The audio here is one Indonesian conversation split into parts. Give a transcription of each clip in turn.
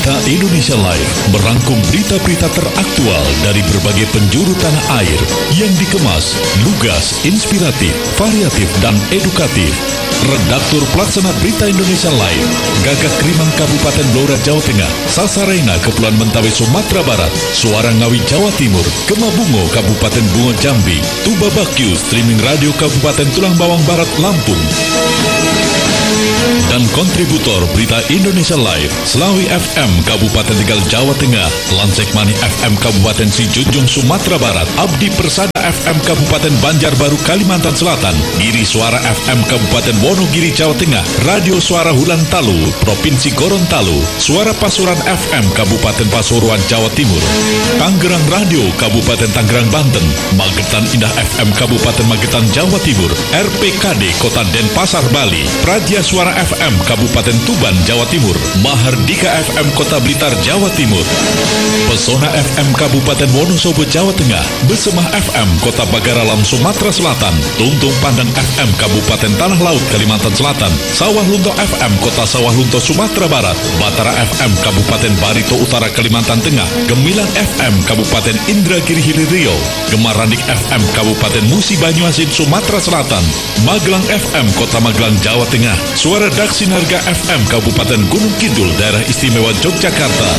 Berita Indonesia Live merangkum berita-berita teraktual dari berbagai penjuru tanah air yang dikemas, lugas, inspiratif, variatif, dan edukatif. Redaktur Pelaksana Berita Indonesia Live, Gagak Krimang Kabupaten Blora Jawa Tengah, Sasarena Kepulauan Mentawai Sumatera Barat, Suara Ngawi Jawa Timur, Kemabungo Kabupaten Bungo Jambi, Tuba Bakyu Streaming Radio Kabupaten Tulang Bawang Barat Lampung. Dan kontributor Berita Indonesia Live, Slawi FM Kabupaten Tegal Jawa Tengah, Lansekmani FM Kabupaten Sijunjung Sumatera Barat, Abdi Persada FM Kabupaten Banjarbaru Kalimantan Selatan, Giri Suara FM Kabupaten Wonogiri Jawa Tengah, Radio Suara Hulantalu Provinsi Gorontalo, Suara Pasuruan FM Kabupaten Pasuruan Jawa Timur, Tangerang Radio Kabupaten Tangerang Banten, Magetan Indah FM Kabupaten Magetan Jawa Timur, RPKD Kota Denpasar Bali, Praja Suara FM Kabupaten Tuban Jawa Timur, Mahardika FM Kota Blitar Jawa Timur, Pesona FM Kabupaten Wonosobo Jawa Tengah, Besemah FM Kota Bagaralam Sumatera Selatan, Tuntung Pandang FM Kabupaten Tanah Laut Kalimantan Selatan, Sawah Lunto FM Kota Sawah Lunto Sumatera Barat, Batara FM Kabupaten Barito Utara Kalimantan Tengah, Gemilang FM Kabupaten Indragiri Hilir Riau, Gemarandik FM Kabupaten Musi Banyuasin Sumatera Selatan, Magelang FM Kota Magelang Jawa Tengah, Suara Daksinarga FM Kabupaten Gunung Kidul Daerah Istimewa Yogyakarta,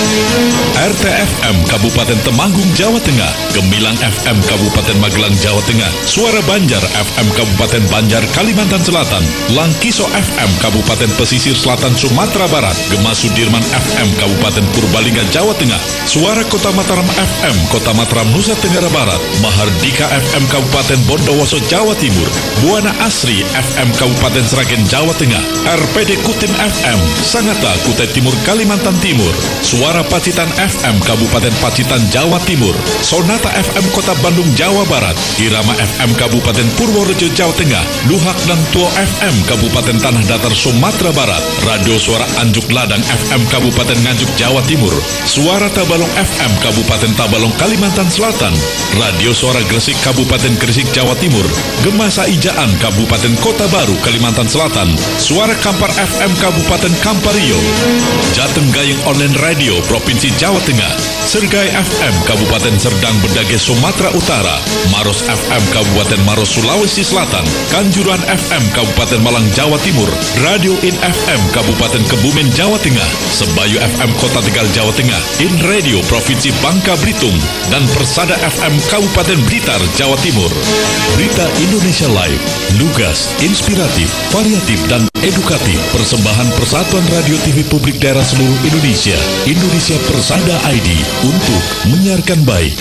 RTFM Kabupaten Temanggung Jawa Tengah, Gemilang FM Kabupaten Magelang Jawa Tengah, Suara Banjar FM Kabupaten Banjar Kalimantan Selatan, Langkiso FM Kabupaten Pesisir Selatan Sumatera Barat, Gema Sudirman FM Kabupaten Purbalingga Jawa Tengah, Suara Kota Mataram FM Kota Mataram Nusa Tenggara Barat, Mahardika FM Kabupaten Bondowoso Jawa Timur, Buana Asri FM Kabupaten Sragen Jawa Tengah, RPD Kutim FM Sangatta Kutai Timur Kalimantan Timur, Suara Pacitan FM Kabupaten Pacitan Jawa Timur, Sonata FM Kota Bandung Jawa Barat, Irama FM Kabupaten Purworejo Jawa Tengah, Luhak dan Tuo FM Kabupaten Tanah Datar Sumatera Barat, Radio Suara Anjuk Ladang FM Kabupaten Nganjuk Jawa Timur, Suara Tabalong FM Kabupaten Tabalong Kalimantan Selatan, Radio Suara Gresik Kabupaten Gresik Jawa Timur, Gema Saijaan Kabupaten Kota Baru Kalimantan Selatan, Suara Kampar FM Kabupaten Kampario, Jateng Gayeng Online Radio Provinsi Jawa Tengah, Sergai FM Kabupaten Serdang Bedage Sumatera Utara, Maros FM Kabupaten Maros Sulawesi Selatan, Kanjuruhan FM Kabupaten Malang Jawa Timur, Radio In FM Kabupaten Kebumen Jawa Tengah, Sebayu FM Kota Tegal Jawa Tengah, In Radio Provinsi Bangka Belitung, dan Persada FM Kabupaten Blitar Jawa Timur. Berita Indonesia Live, lugas, inspiratif, variatif, dan edukatif. Persembahan Persatuan Radio TV Publik Daerah seluruh Indonesia, Indonesia Persada ID, untuk menyiarkan baik.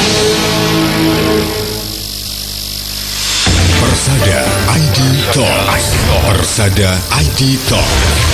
Persada ID Talk. Persada ID Talk.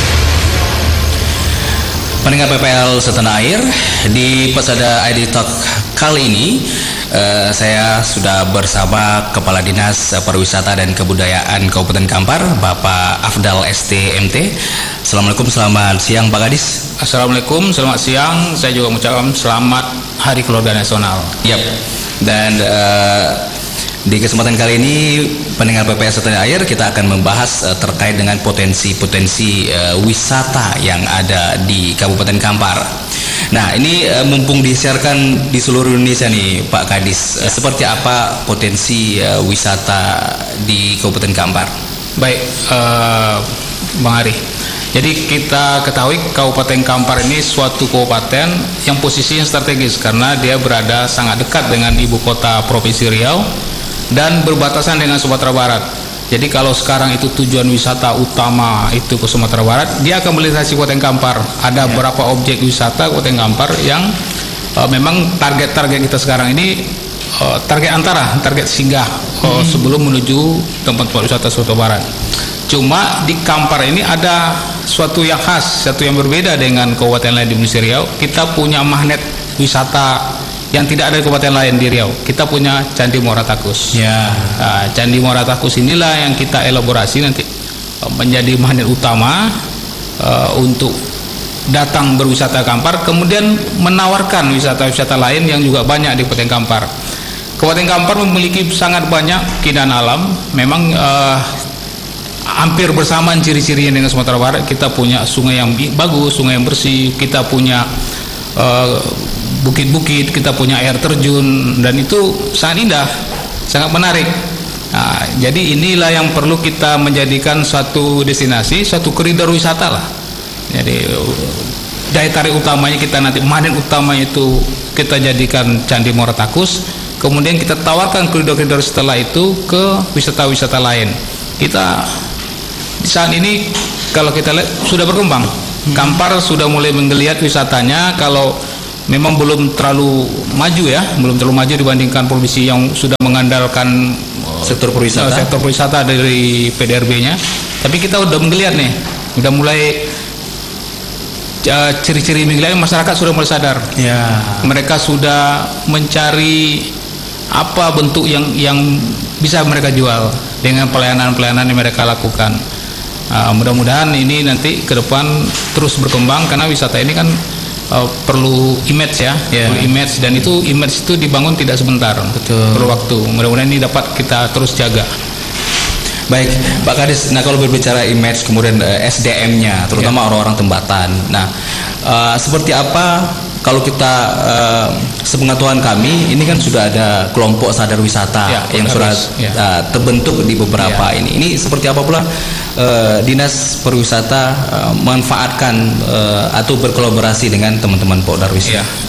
Pendengar PPL setanah air, di Persada ID Talk kali ini saya sudah bersama Kepala Dinas Pariwisata dan Kebudayaan Kabupaten Kampar, Bapak Afdal STMT. Assalamualaikum, selamat siang Pak Kadis. Assalamualaikum, selamat siang. Saya juga mengucapkan selamat Hari Keluarga Nasional. Yap. Dan di kesempatan kali ini pendengar PPL setanah air, kita akan membahas terkait dengan potensi-potensi wisata yang ada di Kabupaten Kampar. Nah, ini mumpung disiarkan di seluruh Indonesia nih Pak Kadis, seperti apa potensi wisata di Kabupaten Kampar? Baik, Bang Ari. Jadi kita ketahui Kabupaten Kampar ini suatu kabupaten yang posisinya strategis karena dia berada sangat dekat dengan ibu kota Provinsi Riau dan berbatasan dengan Sumatera Barat. Jadi kalau sekarang itu tujuan wisata utama itu ke Sumatera Barat, dia akan melintasi Kabupaten Kampar. Ada beberapa objek wisata Kabupaten Kampar yang memang target-target kita sekarang ini target singgah sebelum menuju tempat-tempat wisata Sumatera Barat. Cuma di Kampar ini ada suatu yang khas, satu yang berbeda dengan kabupaten lain di Provinsi Riau. Kita punya magnet wisata yang tidak ada di kabupaten lain di Riau. Kita punya Candi Muara Takus. Ya. Nah, Candi Muara Takus inilah yang kita elaborasi nanti menjadi magnet utama untuk datang berwisata Kampar, kemudian menawarkan wisata-wisata lain yang juga banyak di Kabupaten Kampar. Kabupaten Kampar memiliki sangat banyak keindahan alam. Memang hampir bersamaan ciri-cirinya dengan Sumatera Barat. Kita punya sungai yang bagus, sungai yang bersih, kita punya bukit-bukit, kita punya air terjun, dan itu sangat indah, sangat menarik. Nah, jadi inilah yang perlu kita menjadikan suatu destinasi, suatu koridor wisata lah. Jadi daya tarik utamanya kita nanti, magnet utamanya itu kita jadikan Candi Muara Takus, kemudian kita tawarkan koridor-koridor setelah itu ke wisata-wisata lain. Kita saat ini kalau kita lihat sudah berkembang. Kampar sudah mulai menggeliat wisatanya, kalau memang belum terlalu maju ya, belum terlalu maju dibandingkan provinsi yang sudah mengandalkan sektor pariwisata dari PDRB-nya. Tapi kita udah menggeliat nih, udah mulai ciri-ciri menggeliat, masyarakat sudah mulai sadar. Ya. Mereka sudah mencari apa bentuk yang bisa mereka jual dengan pelayanan-pelayanan yang mereka lakukan. Mudah-mudahan ini nanti ke depan terus berkembang, karena wisata ini kan perlu image ya, perlu image, dan itu image itu dibangun tidak sebentar. Betul. Perlu waktu. Mudah-mudahan ini dapat kita terus jaga. Baik, Pak Kadis. Nah, kalau berbicara image, kemudian SDM-nya, terutama orang-orang Tembatan. Nah, seperti apa kalau kita sepengetahuan kami, ini kan sudah ada kelompok sadar wisata yang sudah terbentuk di beberapa ini. Ini seperti apa pula Dinas Pariwisata memanfaatkan atau berkolaborasi dengan teman-teman Pokdarwis?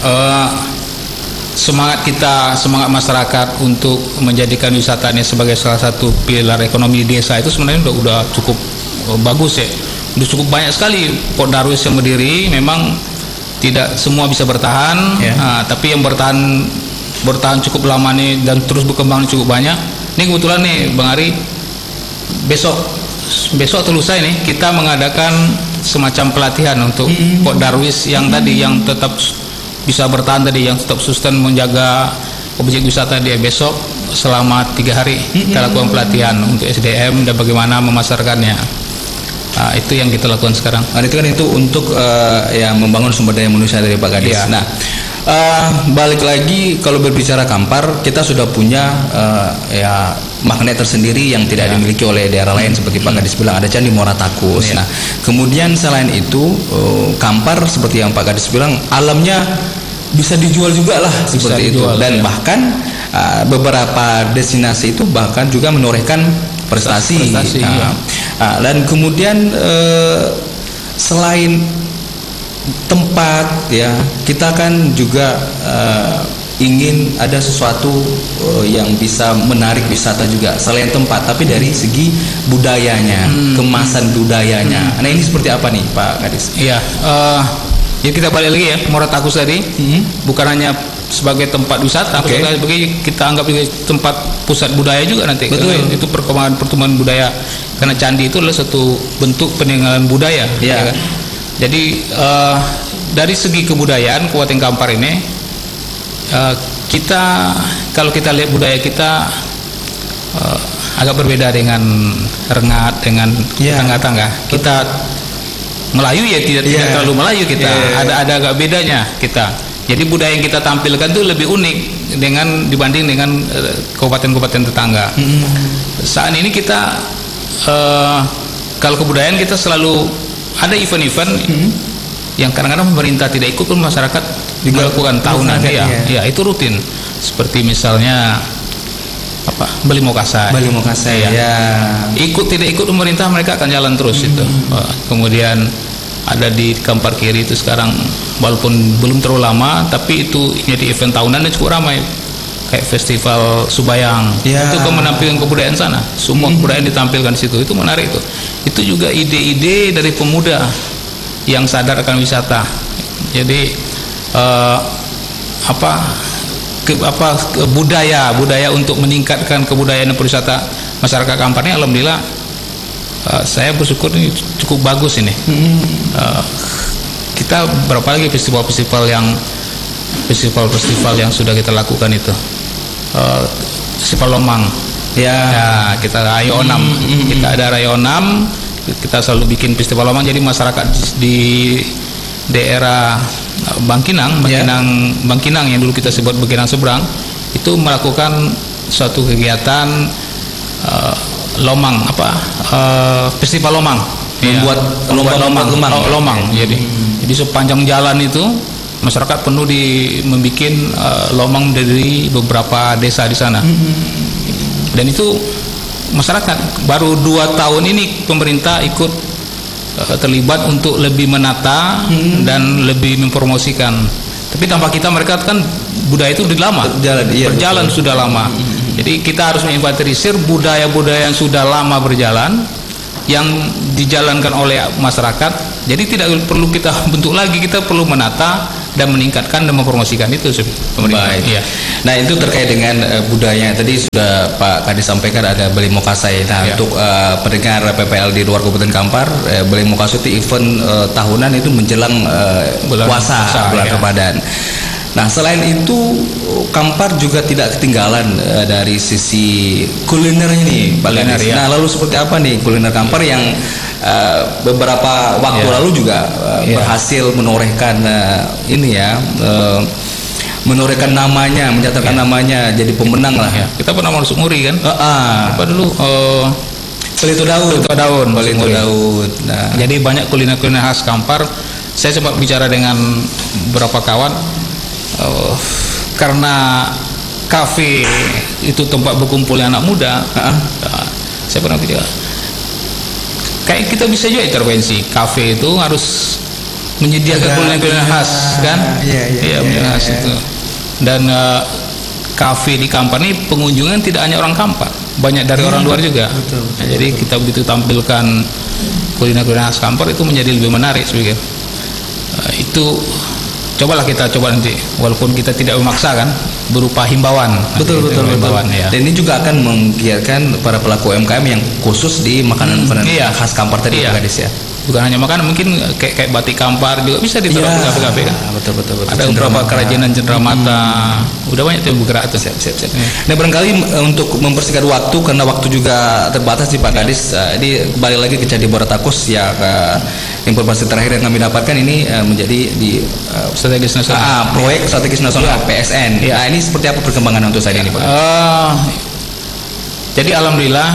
Semangat kita, semangat masyarakat untuk menjadikan wisata ini sebagai salah satu pilar ekonomi di desa itu sebenarnya udah cukup bagus ya. Udah cukup banyak sekali Pokdarwis yang berdiri. Memang tidak semua bisa bertahan, tapi yang bertahan cukup lama nih dan terus berkembang cukup banyak. Ini kebetulan nih Bang Ari, besok atau lusa ini kita mengadakan semacam pelatihan untuk Pokdarwis yang tadi, yang tetap bisa bertahan tadi, yang tetap sustain menjaga objek wisata dia. Besok selama 3 hari kita lakukan pelatihan untuk SDM dan bagaimana memasarkannya. Nah, itu yang kita lakukan sekarang. Nah, itu kan itu untuk membangun sumber daya manusia dari Pak Kadis. Nah, balik lagi kalau berbicara Kampar, kita sudah punya magnet tersendiri yang tidak dimiliki oleh daerah lain, seperti Pak Kadis bilang, ada Candi Muara Takus. Nah, kemudian selain itu Kampar seperti yang Pak Kadis bilang, alamnya bisa dijual juga lah, seperti itu. Dan bahkan beberapa destinasi itu bahkan juga menorehkan prestasi. Dan kemudian selain tempat kita kan juga ingin ada sesuatu yang bisa menarik wisata juga, selain tempat tapi dari segi budayanya, kemasan budayanya. Nah, ini seperti apa nih Pak Kadis? Ya kita balik lagi ya, Muara Takus tadi bukan hanya sebagai tempat wisata, tapi kita anggap juga tempat pusat budaya juga nanti. Itu pertumbuhan budaya, karena candi itu adalah satu bentuk peninggalan budaya. Ya kan? Jadi dari segi kebudayaan Kabupaten Kampar ini, kita kalau kita lihat budaya kita agak berbeda dengan Rengat, dengan tetangga-tetangga. Kita Melayu tidak terlalu Melayu kita. Ada agak bedanya kita. Jadi budaya yang kita tampilkan itu lebih unik dibanding dengan kabupaten-kabupaten tetangga. Saat ini kita kalau kebudayaan kita selalu ada event-event yang kadang-kadang pemerintah tidak ikut pun masyarakat melakukan tahunan itu rutin. Seperti misalnya Bali Mokasai. Ikut tidak ikut pemerintah, mereka akan jalan terus itu. Kemudian ada di Kampar Kiri itu sekarang, walaupun belum terlalu lama, tapi itu jadi event tahunan dan cukup ramai, kayak festival Subayang. Itu kan menampilkan kebudayaan sana, semua kebudayaan ditampilkan di situ. Itu menarik itu. Itu juga ide-ide dari pemuda yang sadar akan wisata. Jadi budaya untuk meningkatkan kebudayaan dan pariwisata masyarakat Kampar ini, alhamdulillah saya bersyukur ini cukup bagus ini. Kita berapa lagi festival-festival yang sudah kita lakukan itu. Festival Lomang. Kita Rayo 6. Kita ada Rayo 6. Kita selalu bikin festival Lomang, jadi masyarakat di daerah Bangkinang yang dulu kita sebut Bangkinang Seberang itu melakukan suatu kegiatan lomang festival lomang. Membuat lomang. Jadi sepanjang jalan itu masyarakat penuh membuat lomang dari beberapa desa di sana. Dan itu masyarakat baru 2 tahun ini pemerintah ikut terlibat untuk lebih menata dan lebih mempromosikan. Tapi tanpa kita, mereka kan budaya itu udah lama berjalan sudah lama. Jadi kita harus menginventarisir budaya-budaya yang sudah lama berjalan, yang dijalankan oleh masyarakat. Jadi tidak perlu kita bentuk lagi, kita perlu menata dan meningkatkan dan mempromosikan itu pemerintah. Baik. Nah, itu terkait dengan budaya. Tadi sudah Pak Kadis sampaikan ada Beli Mokasai. Nah, untuk pendengar PPL di luar Kabupaten Kampar, Beli Mokasai itu event tahunan itu menjelang puasa bulan Ramadan. Nah, selain itu Kampar juga tidak ketinggalan dari sisi kulinernya nih, Pak Kadis. Nah, lalu seperti apa nih kuliner Kampar yang beberapa waktu lalu juga berhasil menorehkan menorehkan namanya, mencatatkan namanya jadi pemenang lah. Kita pernah masuk Muri kan? Apa dulu? Pelito Daun. Nah, jadi banyak kuliner-kuliner khas Kampar. Saya sempat bicara dengan beberapa kawan. Karena kafe itu tempat berkumpul anak muda, saya pernah bicara kayak kita bisa juga intervensi. Kafe itu harus menyediakan kuliner-kuliner khas kan? Khas itu. Dan kafe di Kampar ini pengunjungnya tidak hanya orang Kampar, banyak dari orang luar juga. Betul. Jadi kita begitu tampilkan kuliner-kuliner khas Kampar itu menjadi lebih menarik, saya pikir. Itu cobalah kita nanti, walaupun kita tidak memaksa kan, berupa himbauan. Betul. Ya. Dan ini juga akan menggiatkan para pelaku UMKM yang khusus di makanan khas Kampar tadi, Pak Kadis ya. Bukan hanya makanan, mungkin kayak batik Kampar juga bisa diterapkan di kafe-kafe kan. Betul. Ada beberapa kerajinan cenderamata. Udah banyak yang bergerak tuh. Siap. Nah, barangkali untuk mempersingkat waktu karena waktu juga terbatas di Pak Kadis, ini kembali lagi ke Candi Boratakus ya. Informasi terakhir yang kami dapatkan ini menjadi di strategis nasional. Proyek strategis nasional PSN. Nah, ini seperti apa perkembangan untuk saat ini, Pak? Jadi alhamdulillah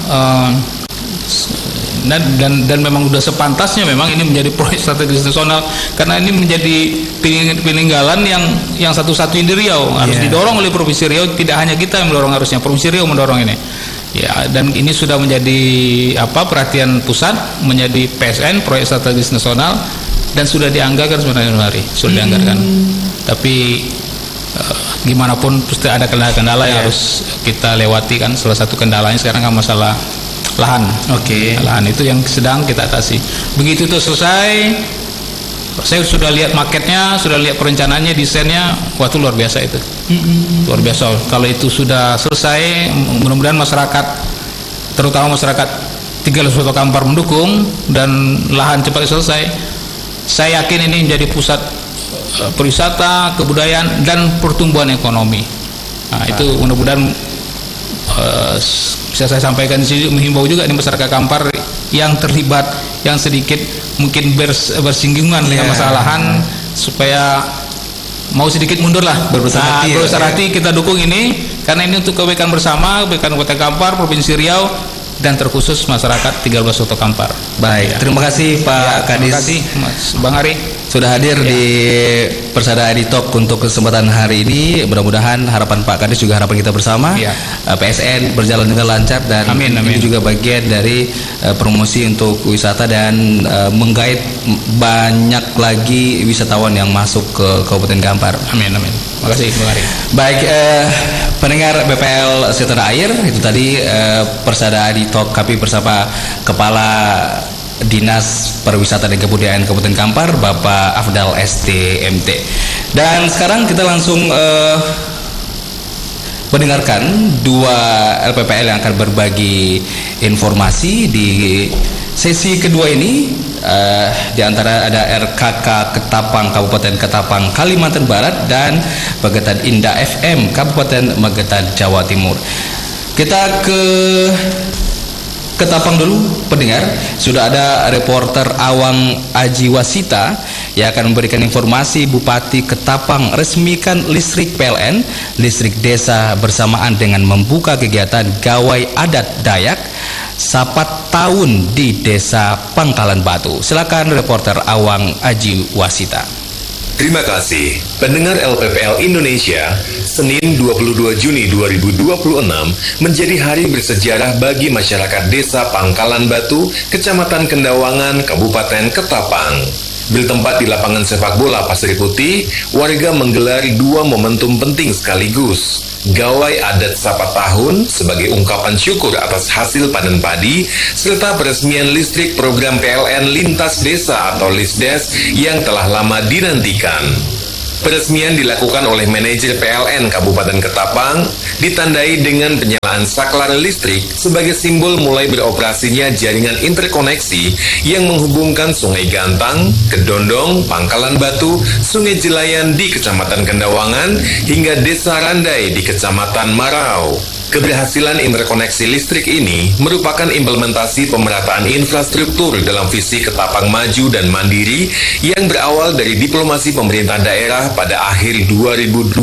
dan memang sudah sepantasnya memang ini menjadi proyek strategis nasional, karena ini menjadi peninggalan yang satu-satunya di Riau, harus didorong oleh Provinsi Riau. Tidak hanya kita yang mendorong, harusnya Provinsi Riau mendorong ini. Ya, dan ini sudah menjadi perhatian pusat, menjadi PSN, proyek strategis nasional, dan sudah dianggarkan sebenarnya sudah dianggarkan. Tapi gimana pun pasti ada kendala-kendala yang harus kita lewati kan. Salah satu kendalanya sekarang kan masalah lahan. Lahan itu yang sedang kita atasi. Begitu itu selesai, saya sudah lihat maketnya, sudah lihat perencanaannya, desainnya, itu luar biasa itu. Luar biasa. Kalau itu sudah selesai, mudah-mudahan masyarakat, terutama masyarakat 300 Kota Kampar mendukung dan lahan cepat selesai. Saya yakin ini menjadi pusat perwisata, kebudayaan dan pertumbuhan ekonomi. Nah, itu mudah-mudahan bisa saya sampaikan di sini, menghimbau juga di masyarakat Kampar yang terlibat, yang sedikit mungkin bersinggungan dengan masalah lahan, supaya mau sedikit mundur lah, berbesar hati kita dukung ini, karena ini untuk kebaikan bersama, kebaikan Kota Kampar, Provinsi Riau, dan terkhusus masyarakat 13 Kota Kampar. Baik, terima kasih Pak Kadis. Terima kasih Mas Bang Ari sudah hadir di Persada ID Talk untuk kesempatan hari ini. Mudah-mudahan harapan Pak Kadis juga harapan kita bersama. PSN berjalan dengan lancar, dan amin. Ini juga bagian dari promosi untuk wisata dan menggait banyak lagi wisatawan yang masuk ke Kabupaten Kampar. Amin. Terima kasih Bang Ari. Baik, pendengar BPL Setanah Air, itu tadi Persada ID Talk kami bersama Kepala Dinas Pariwisata dan Kebudayaan Kabupaten Kampar, Bapak Afdal STMT. Dan sekarang kita langsung mendengarkan dua LPPL yang akan berbagi informasi di sesi kedua ini. Di antara ada RKK Ketapang Kabupaten Ketapang Kalimantan Barat dan Magetan Indah FM Kabupaten Magetan Jawa Timur. Kita ke Ketapang dulu, pendengar. Sudah ada reporter Awang Ajiwasita yang akan memberikan informasi. Bupati Ketapang resmikan listrik PLN, listrik desa bersamaan dengan membuka kegiatan gawai adat Dayak Sapat Tahun di Desa Pangkalan Batu. Silakan reporter Awang Aji Wasita. Terima kasih. Pendengar LPPL Indonesia, Senin 22 Juni 2026 menjadi hari bersejarah bagi masyarakat Desa Pangkalan Batu, Kecamatan Kendawangan, Kabupaten Ketapang. Bertempat di lapangan sepak bola Pasir Putih, warga menggelar dua momentum penting sekaligus. Gawai adat Sapat Tahun sebagai ungkapan syukur atas hasil panen padi, serta peresmian listrik program PLN Lintas Desa atau LISDES yang telah lama dinantikan. Peresmian dilakukan oleh manajer PLN Kabupaten Ketapang, ditandai dengan penyalaan saklar listrik sebagai simbol mulai beroperasinya jaringan interkoneksi yang menghubungkan Sungai Gantang, Kedondong, Pangkalan Batu, Sungai Jelayan di Kecamatan Kendawangan, hingga Desa Randai di Kecamatan Marau. Keberhasilan interkoneksi listrik ini merupakan implementasi pemerataan infrastruktur dalam visi Ketapang Maju dan Mandiri yang berawal dari diplomasi pemerintah daerah pada akhir 2025.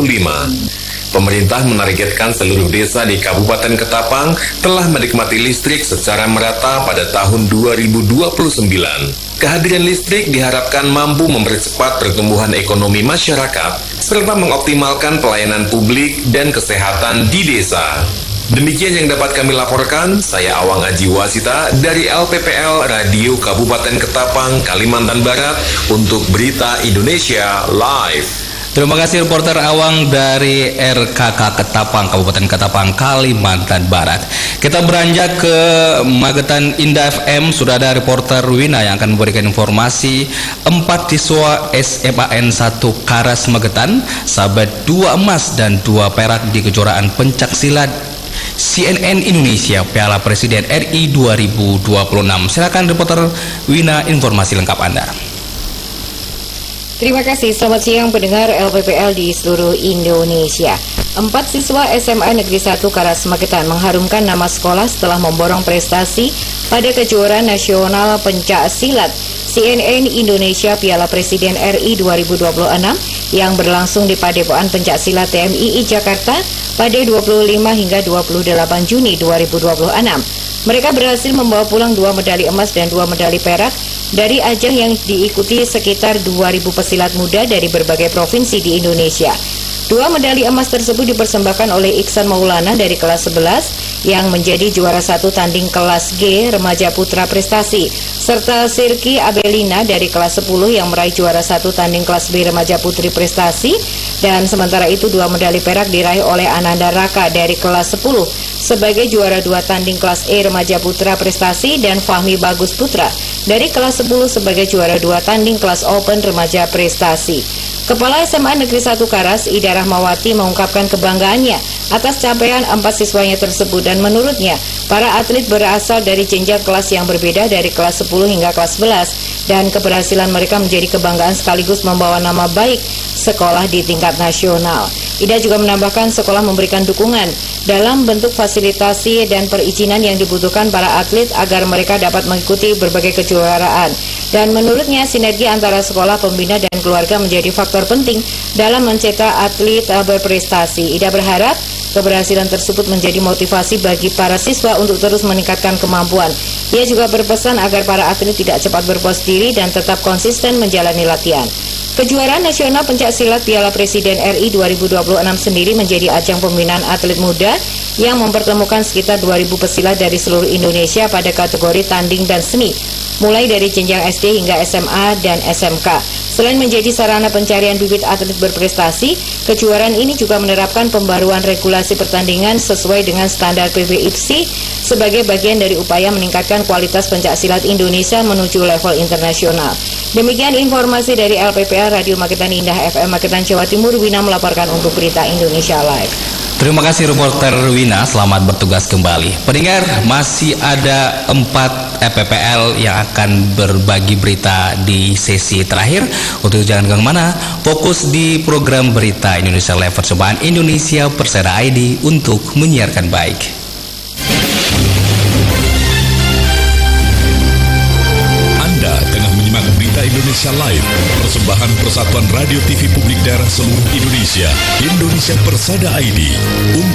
Pemerintah menargetkan seluruh desa di Kabupaten Ketapang telah menikmati listrik secara merata pada tahun 2029. Kehadiran listrik diharapkan mampu mempercepat pertumbuhan ekonomi masyarakat serta mengoptimalkan pelayanan publik dan kesehatan di desa. Demikian yang dapat kami laporkan, saya Awang Aji Wasita dari LPPL Radio Kabupaten Ketapang, Kalimantan Barat untuk Berita Indonesia Live. Terima kasih reporter Awang dari RKK Ketapang, Kabupaten Ketapang, Kalimantan Barat. Kita beranjak ke Magetan Indah FM. Sudah ada reporter Wina yang akan memberikan informasi. 4 siswa SMAN 1 Karas Magetan sabet 2 emas dan 2 perak di kejuaraan pencaksilat CNN Indonesia Piala Presiden RI 2026. Silakan reporter Wina, informasi lengkap Anda. Terima kasih, selamat siang pendengar LPPL di seluruh Indonesia. 4 siswa SMA Negeri 1 Karas Magetan mengharumkan nama sekolah setelah memborong prestasi pada kejuaraan nasional pencak silat CNN Indonesia Piala Presiden RI 2026 yang berlangsung di Padepokan Pencak Silat TMII Jakarta pada 25 hingga 28 Juni 2026. Mereka berhasil membawa pulang 2 medali emas dan 2 medali perak dari ajang yang diikuti sekitar 2.000 pesilat muda dari berbagai provinsi di Indonesia. 2 medali emas tersebut dipersembahkan oleh Iksan Maulana dari kelas 11 yang menjadi juara 1 tanding kelas G Remaja Putra Prestasi, serta Sirki Abelina dari kelas 10 yang meraih juara 1 tanding kelas B Remaja Putri Prestasi, dan sementara itu 2 medali perak diraih oleh Ananda Raka dari kelas 10 sebagai juara 2 tanding kelas E Remaja Putra Prestasi, dan Fahmi Bagus Putra dari kelas 10 sebagai juara 2 tanding kelas Open Remaja Prestasi. Kepala SMA Negeri 1 Karas, Ida Rahmawati, mengungkapkan kebanggaannya atas capaian 4 siswanya tersebut, dan menurutnya para atlet berasal dari jenjang kelas yang berbeda dari kelas 10 hingga kelas 11, dan keberhasilan mereka menjadi kebanggaan sekaligus membawa nama baik sekolah di tingkat nasional. Ida juga menambahkan sekolah memberikan dukungan dalam bentuk fasilitasi dan perizinan yang dibutuhkan para atlet agar mereka dapat mengikuti berbagai kejuaraan. Dan menurutnya sinergi antara sekolah, pembina, dan keluarga menjadi faktor penting dalam mencetak atlet berprestasi. Ida berharap keberhasilan tersebut menjadi motivasi bagi para siswa untuk terus meningkatkan kemampuan. Ia juga berpesan agar para atlet tidak cepat berpuas diri dan tetap konsisten menjalani latihan. Kejuaraan Nasional Pencak Silat Piala Presiden RI 2026 sendiri menjadi ajang pembinaan atlet muda yang mempertemukan sekitar 2.000 pesilat dari seluruh Indonesia pada kategori tanding dan seni, mulai dari jenjang SD hingga SMA dan SMK. Selain menjadi sarana pencarian bibit atlet berprestasi, kejuaraan ini juga menerapkan pembaruan regulasi pertandingan sesuai dengan standar PBIPSI sebagai bagian dari upaya meningkatkan kualitas pencaksilat Indonesia menuju level internasional. Demikian informasi dari LPPL Radio Magetan Indah FM Magetan Jawa Timur. Wina melaporkan untuk Berita Indonesia Live. Terima kasih reporter Wina, selamat bertugas kembali. Pendengar, masih ada 4 FPPL yang akan berbagi berita di sesi terakhir. Untuk jangan kemana, fokus di program Berita Indonesia Live persembahan Indonesia Persada ID untuk menyiarkan baik. Anda tengah menyimak Berita Indonesia Indonesia Live, persembahan Persatuan Radio TV Publik Daerah seluruh Indonesia, Indonesia Persada ID, untuk